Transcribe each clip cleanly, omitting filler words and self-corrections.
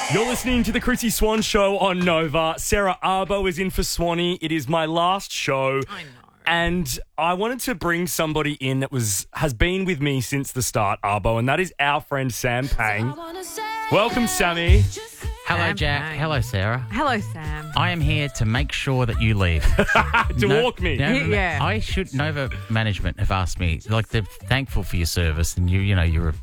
You're listening to the Chrissy Swan Show on Nova. Sarah Arbo is in for Swanee. It is my last show. I know. And I wanted to bring somebody in that has been with me since the start, Arbo, and that is our friend Sam Pang. Welcome, Sammy. Hello, Sam Jack. Pang. Hello, Sarah. Hello, Sam. I am here to make sure that you leave. To walk me. Yeah. I should. Nova management have asked me, like, they're thankful for your service, and you're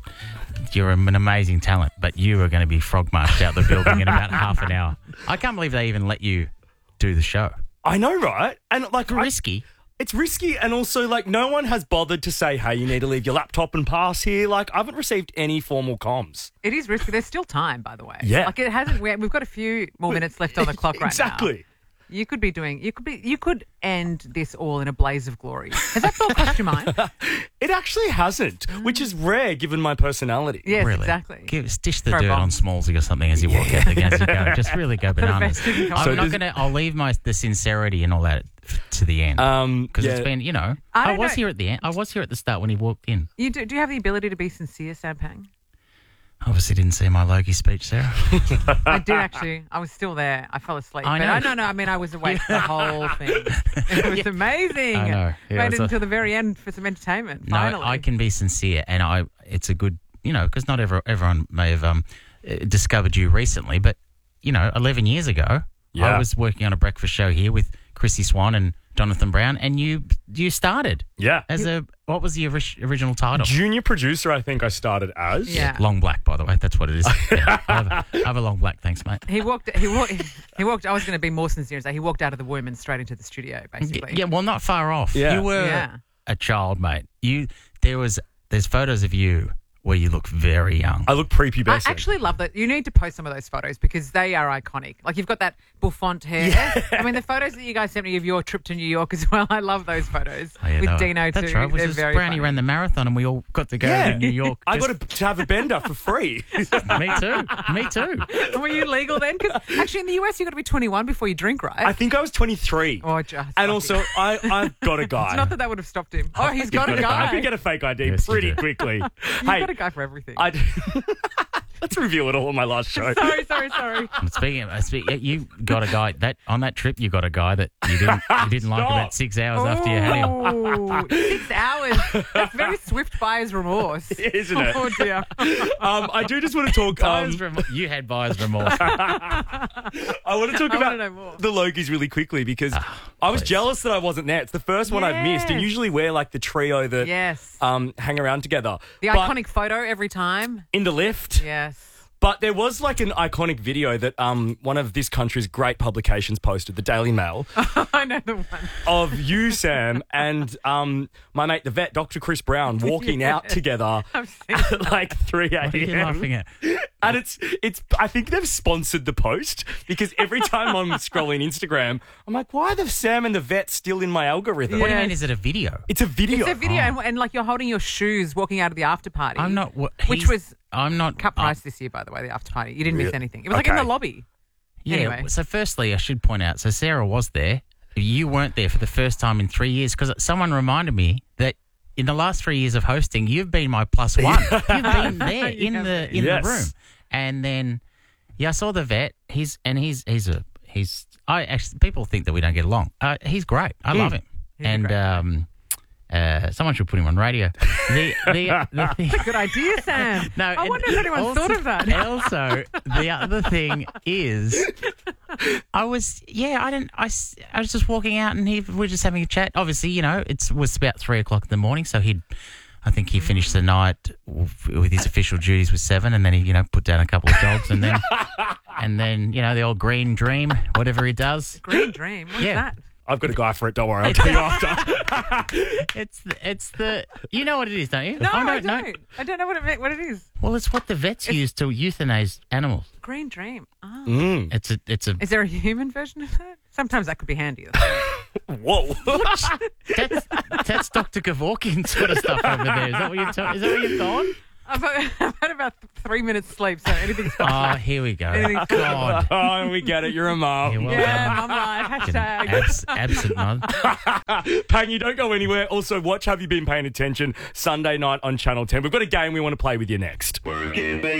an amazing talent, but you are going to be frog marched out the building in about half an hour. I can't believe they even let you do the show. I know, right? And Risky. It's risky, and also, no one has bothered to say, hey, you need to leave your laptop and pass here. I haven't received any formal comms. It is risky. There's still time, by the way. Yeah. It hasn't. We've got a few more minutes left on the clock right now. Exactly. You could end this all in a blaze of glory. Has that thought crossed your mind? It actually hasn't, which is rare given my personality. Yes, Really. exactly. Dish the Throw dirt on bombs. Smallsy or something as you walk out as you go. Just really go bananas. best you can I'm come not up with. going to. I'll leave the sincerity and all that to the end because it's been. I I don't was know. here at the end. I was here at the start when he walked in. Do you have the ability to be sincere, Sam Pang? Obviously, didn't see my Logie speech, Sarah. I did actually. I was still there. I fell asleep. I know. But I was awake for the whole thing. It was amazing. I know. Yeah, Made it's it until the very end for some entertainment. No, Finally. I can be sincere, and it's a good, because not everyone may have discovered you recently, but 11 years ago, Yeah. I was working on a breakfast show here with Chrissy Swan and Jonathan Brown, and you started Yeah. as what was the original title? Junior producer, I think I started as. Yeah. Long black, by the way. That's what it is. Yeah, I have a long black. Thanks, mate. He walked. I was going to be more sincere and say he walked out of the womb and straight into the studio, basically. Yeah, well, not far off. Yeah. You were Yeah. a child, mate. There's photos of you where you look very young. I look prepubescent. I actually love that. You need to post some of those photos because they are iconic. You've got that bouffant hair. I mean, the photos that you guys sent me of your trip to New York as well. I love those photos Oh, yeah, with no, Dino too. That's right. They're very Brownie funny. ran the marathon and we all got to go to New York. I got to have a bender for free. Me too. Me too. Were you legal then? Because actually in the US you've got to be 21 before you drink, right? I think I was 23. Oh, just And lucky. also, I've got a guy. It's not that would have stopped him. Oh, he's got a I guy. can get a fake ID Yes, you pretty do. quickly. You've got a guy for everything. Let's reveal it all in my last show. Sorry. Speaking, you got a guy on that trip. You got a guy that you didn't like Stop. about 6 hours after you had him. Oh, 6 hours. That's very swift buyer's remorse. Isn't it? Oh, dear. I do just want to talk. You had buyer's remorse. I want to talk I about wanna know more. the Logies really quickly because I was please. jealous that I wasn't there. It's the first one I've missed, and Yes. usually we're like the trio that Yes. hang around together. The But iconic photo every time. in the lift. Yes. But there was an iconic video that one of this country's great publications posted, the Daily Mail, I know the one. of you, Sam, and my mate, the vet, Dr. Chris Brown, walking out together I've seen at 3 a.m. What are you laughing at? And it's. I think they've sponsored the post because every time I'm scrolling Instagram, I'm like, why are the Sam and the vet still in my algorithm? What do you Yes. mean? Is it a video? It's a video. It's a video, and you're holding your shoes walking out of the after party. I'm not. Which was I'm not. cut price this year, by the way, the after party. You didn't miss Really? anything. It was in Okay. the lobby. Yeah. Anyway. So firstly, I should point out. So Sarah was there. You weren't there for the first time in 3 years because someone reminded me that in the last 3 years of hosting, you've been my plus one. You've been there in the Yes. room, and then I saw the vet. I actually people think that we don't get along. He's great. I love him, He's a and great someone should put him on radio. The thing, Good idea, Sam. No, I and wonder if anyone's thought of that. Also, the other thing is, I was just walking out and we were just having a chat. Obviously, it was about 3 o'clock in the morning, so I think he finished the night with his official duties was 7, and then he, put down a couple of dogs, and then the old green dream, whatever he does. Green Dream. What's Yeah. that? I've got a guy for it. Don't worry. I'll tell you after. It's the you know what it is, don't you? No, I know. don't. I don't know what it is. Well, it's what the vets use to euthanize animals. Green Dream. Oh. It's a Is there a human version of that? Sometimes that could be handy. Whoa. That's Dr. Kevorkian sort of stuff over there. Is that what you've thought? I've had about 3 minutes sleep, so anything's Oh, fine. here we go. Anything's God. Oh, we get it. You're a mom. Yeah, well Yeah, done. mum life, hashtag. Absent mother. Pang, you don't go anywhere. Also, watch Have You Been Paying Attention Sunday night on Channel 10. We've got a game we want to play with you next. Work it, baby.